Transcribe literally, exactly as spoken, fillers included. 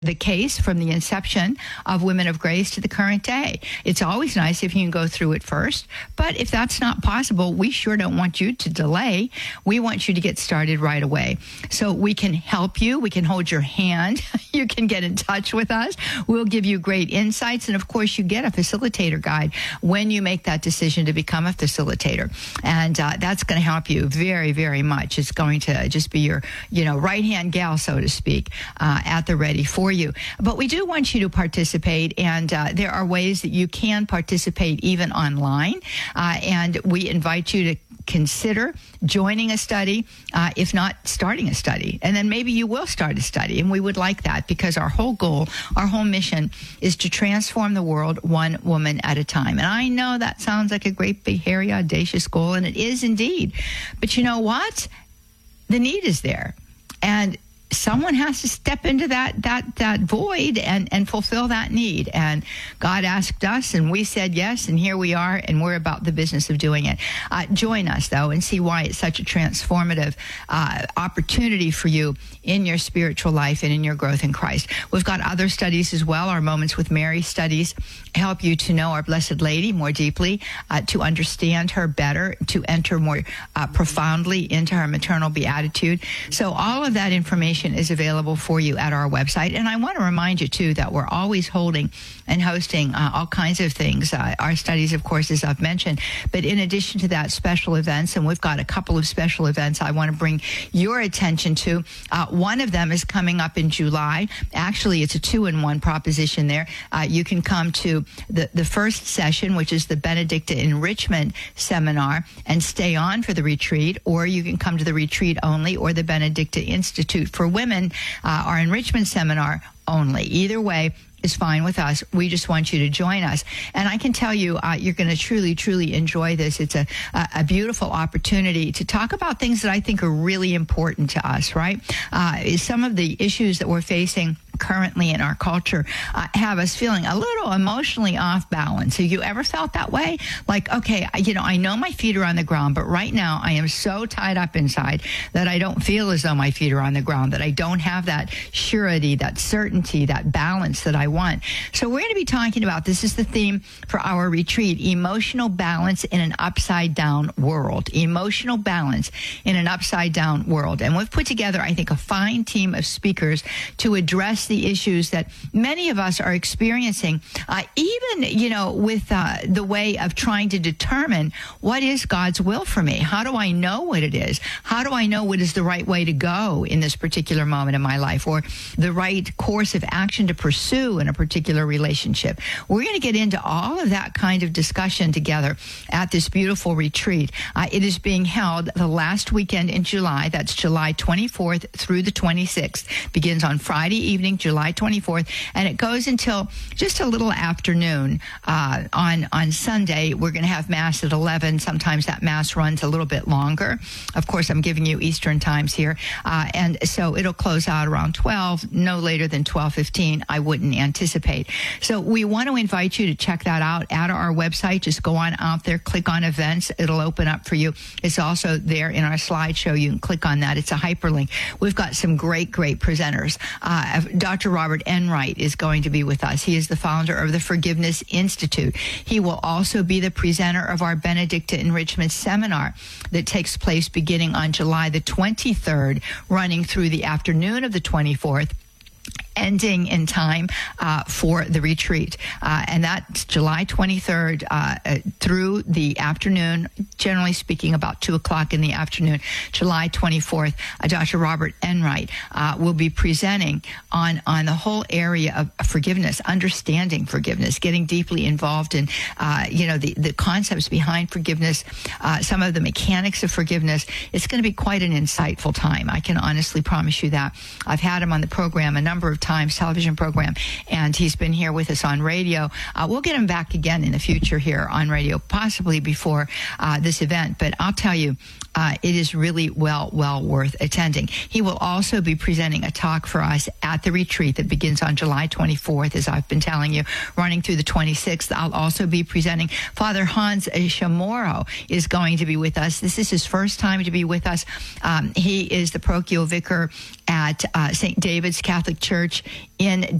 the case from the inception of Women of Grace to the current day. It's always nice if you can go through it first, but if that's not possible, we sure don't want you to delay. We want you to get started right away. So we can help you. We can hold your hand. You can get in touch with us. We'll give you great insights. And of course, you get a facilitator guide when you make that decision to become a facilitator. And uh, that's going to help you very, very much. It's going to just be your, you know, right-hand gal, so to speak, uh, at the ready for you. But we do want you to participate, and uh, there are ways that you can participate even online. Uh, and we invite you to consider joining a study, uh, if not starting a study. And then maybe you will start a study, and we would like that because our whole goal, our whole mission is to transform the world one woman at a time. And I know that sounds like a great, big, hairy, audacious goal, and it is indeed. But you know what? The need is there. And someone has to step into that that that void and, and fulfill that need. And God asked us, and we said yes, and here we are, and we're about the business of doing it. Uh, join us, though, and see why it's such a transformative uh, opportunity for you in your spiritual life and in your growth in Christ. We've got other studies as well. Our Moments with Mary studies help you to know our Blessed Lady more deeply, uh, to understand her better, to enter more uh, profoundly into her maternal beatitude. So all of that information is available for you at our website. And I want to remind you, too, that we're always holding and hosting uh, all kinds of things. Uh, our studies, of course, as I've mentioned. But in addition to that, special events, and we've got a couple of special events I want to bring your attention to. Uh, one of them is coming up in July. Actually, it's a two-in-one proposition there. Uh, you can come to the, the first session, which is the Benedicta Enrichment Seminar, and stay on for the retreat, or you can come to the retreat only, or the Benedicta Institute for Women, uh, our enrichment seminar only. Either way is fine with us. We just want you to join us. And I can tell you, uh, you're going to truly, truly enjoy this. It's a, a, a beautiful opportunity to talk about things that I think are really important to us, right? Uh, some of the issues that we're facing currently in our culture uh, have us feeling a little emotionally off balance. Have you ever felt that way? Like, okay, you know, I know my feet are on the ground, but right now I am so tied up inside that I don't feel as though my feet are on the ground, that I don't have that surety, that certainty, that balance that I want. So we're going to be talking about, this is the theme for our retreat, emotional balance in an upside down world. Emotional balance in an upside down world. And we've put together, I think, a fine team of speakers to address the issues that many of us are experiencing, uh, even, you know, with uh, the way of trying to determine what is God's will for me. How do I know what it is? How do I know what is the right way to go in this particular moment in my life, or the right course of action to pursue in a particular relationship? We're going to get into all of that kind of discussion together at this beautiful retreat. Uh, it is being held the last weekend in July. That's July twenty-fourth through the twenty-sixth. Begins on Friday evening, July twenty-fourth, and it goes until just a little afternoon. Uh, on, on Sunday, we're going to have Mass at eleven. Sometimes that Mass runs a little bit longer. Of course, I'm giving you Eastern times here. Uh, and so it'll close out around twelve, no later than twelve fifteen, I wouldn't anticipate. So we want to invite you to check that out at our website. Just go on out there, click on events. It'll open up for you. It's also there in our slideshow. You can click on that. It's a hyperlink. We've got some great, great presenters. Uh, Doctor Robert Enright is going to be with us. He is the founder of the Forgiveness Institute. He will also be the presenter of our Benedicta Enrichment Seminar that takes place beginning on July the twenty-third, running through the afternoon of the twenty-fourth, ending in time uh, for the retreat. Uh, and that's July twenty-third uh, uh, through the afternoon, generally speaking, about two o'clock in the afternoon. July twenty-fourth, uh, Doctor Robert Enright uh, will be presenting on, on the whole area of forgiveness, understanding forgiveness, getting deeply involved in, uh, you know, the, the concepts behind forgiveness, uh, some of the mechanics of forgiveness. It's going to be quite an insightful time. I can honestly promise you that. I've had him on the program a number of times, television program, and he's been here with us on radio. Uh, we'll get him back again in the future here on radio, possibly before uh, this event, but I'll tell you, uh, it is really well, well worth attending. He will also be presenting a talk for us at the retreat that begins on July twenty-fourth, as I've been telling you, running through the twenty-sixth. I'll also be presenting. Father Hans Chamorro is going to be with us. This is his first time to be with us. Um, he is the parochial vicar at uh, Saint David's Catholic Church church in